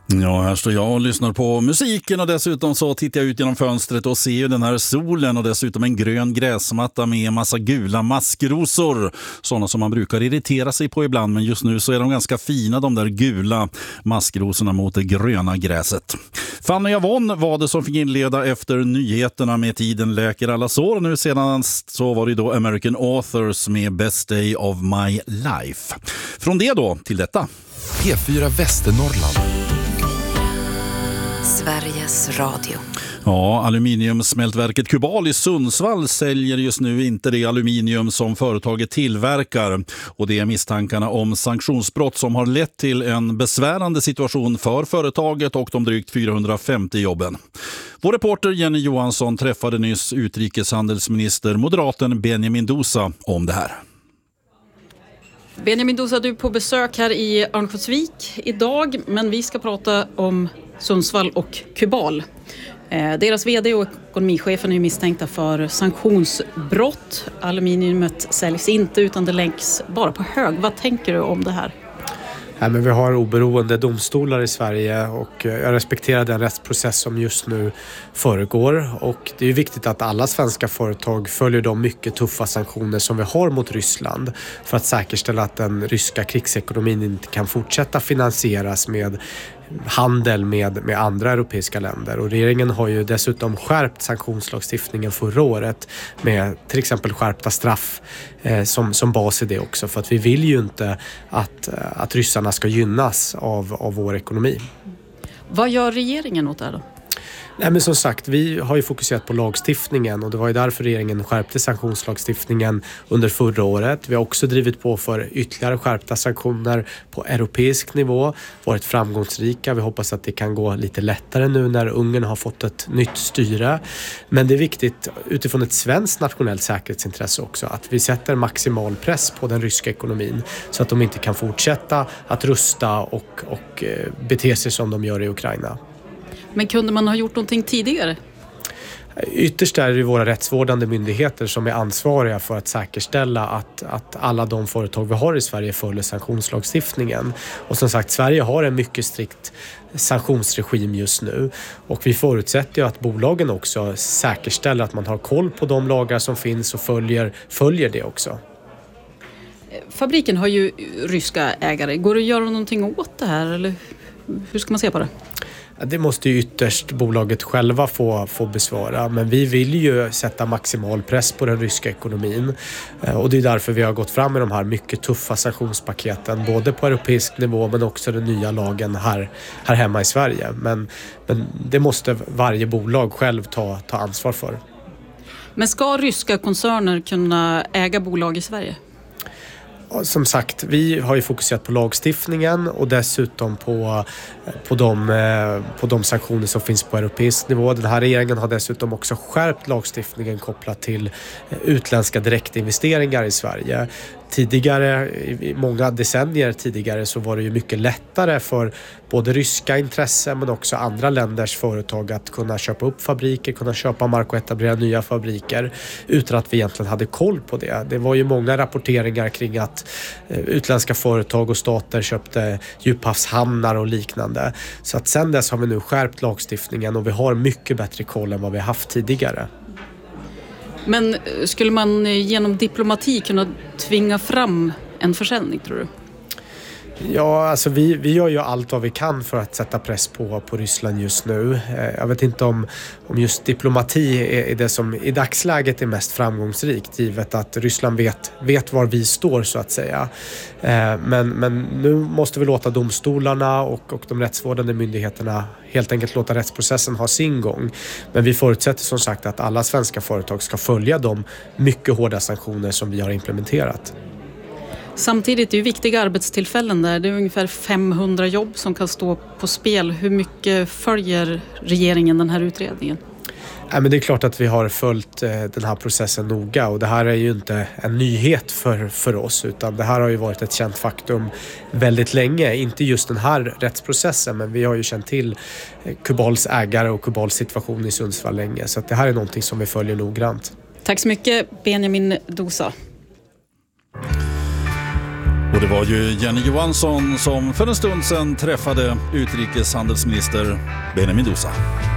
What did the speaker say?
Ja, här står jag och lyssnar på musiken och dessutom så tittar jag ut genom fönstret och ser ju den här solen och dessutom en grön gräsmatta med en massa gula maskrosor. Sådana som man brukar irritera sig på ibland, men just nu så är de ganska fina, de där gula maskrosorna mot det gröna gräset. Fanny Avon var det som fick inleda efter nyheterna med Tiden läker alla sår. Nu sedan så var det då American Authors med Best Day of My Life. Från det då till detta. P4 Västernorrland. Sveriges Radio. Ja, aluminiumsmältverket Kubal i Sundsvall säljer just nu inte det aluminium som företaget tillverkar. Och det är misstankarna om sanktionsbrott som har lett till en besvärande situation för företaget och de drygt 450 jobben. Vår reporter Jenny Johansson träffade nyss utrikeshandelsminister moderaten Benjamin Dousa om det här. Benjamin Dousa, du är på besök här i Örnsköldsvik idag, men vi ska prata om Sundsvall och Kubal. Deras vd och ekonomichefen är misstänkta för sanktionsbrott. Aluminiumet säljs inte utan det läggs bara på hög. Vad tänker du om det här? Ja, men vi har oberoende domstolar i Sverige och jag respekterar den rättsprocess som just nu föregår. Och det är viktigt att alla svenska företag följer de mycket tuffa sanktioner som vi har mot Ryssland för att säkerställa att den ryska krigsekonomin inte kan fortsätta finansieras med handel med andra europeiska länder. Och regeringen har ju dessutom skärpt sanktionslagstiftningen förra året med till exempel skärpta straff som bas i det också. För att vi vill ju inte att ryssarna ska gynnas av vår ekonomi. Vad gör regeringen åt det här då? Nej, men som sagt, vi har ju fokuserat på lagstiftningen och det var ju därför regeringen skärpte sanktionslagstiftningen under förra året. Vi har också drivit på för ytterligare skärpta sanktioner på europeisk nivå, varit framgångsrika. Vi hoppas att det kan gå lite lättare nu när Ungern har fått ett nytt styre. Men det är viktigt utifrån ett svenskt nationellt säkerhetsintresse också att vi sätter maximal press på den ryska ekonomin så att de inte kan fortsätta att rusta och bete sig som de gör i Ukraina. Men kunde man ha gjort någonting tidigare? Ytterst är det våra rättsvårdande myndigheter som är ansvariga för att säkerställa att alla de företag vi har i Sverige följer sanktionslagstiftningen. Och som sagt, Sverige har en mycket strikt sanktionsregim just nu. Och vi förutsätter ju att bolagen också säkerställer att man har koll på de lagar som finns och följer det också. Fabriken har ju ryska ägare. Går det att göra någonting åt det här eller hur ska man se på det? Det måste ju ytterst bolaget själva få besvara. Men vi vill ju sätta maximal press på den ryska ekonomin. Och det är därför vi har gått fram med de här mycket tuffa sanktionspaketen. Både på europeisk nivå men också den nya lagen här hemma i Sverige. Men det måste varje bolag själv ta ansvar för. Men ska ryska koncerner kunna äga bolag i Sverige? Som sagt, vi har ju fokuserat på lagstiftningen och dessutom på de sanktioner som finns på europeisk nivå. Den här regeringen har dessutom också skärpt lagstiftningen kopplat till utländska direktinvesteringar i Sverige. Tidigare, i många decennier tidigare, så var det ju mycket lättare för både ryska intressen men också andra länders företag att kunna köpa upp fabriker, kunna köpa mark och etablera nya fabriker utan att vi egentligen hade koll på det. Det var ju många rapporteringar kring att utländska företag och stater köpte djuphavshamnar och liknande. Så att sen dess har vi nu skärpt lagstiftningen och vi har mycket bättre koll än vad vi haft tidigare. Men skulle man genom diplomati kunna tvinga fram en försäljning, tror du? Ja, alltså vi gör ju allt vad vi kan för att sätta press på Ryssland just nu. Jag vet inte om just diplomati är det som i dagsläget är mest framgångsrikt, givet att Ryssland vet var vi står så att säga. Men nu måste vi låta domstolarna och de rättsvårdande myndigheterna helt enkelt låta rättsprocessen ha sin gång. Men vi förutsätter som sagt att alla svenska företag ska följa de mycket hårda sanktioner som vi har implementerat. Samtidigt är det viktiga arbetstillfällen där. Det är ungefär 500 jobb som kan stå på spel. Hur mycket följer regeringen den här utredningen? Ja, men det är klart att vi har följt den här processen noga och det här är ju inte en nyhet för oss, utan det här har ju varit ett känt faktum väldigt länge. Inte just den här rättsprocessen, men vi har ju känt till Kubals ägare och Kubals situation i Sundsvall länge, så att det här är någonting som vi följer noggrant. Tack så mycket, Benjamin Dousa. Och det var ju Jenny Johansson som för en stund sedan träffade utrikeshandelsminister Benjamin Dousa.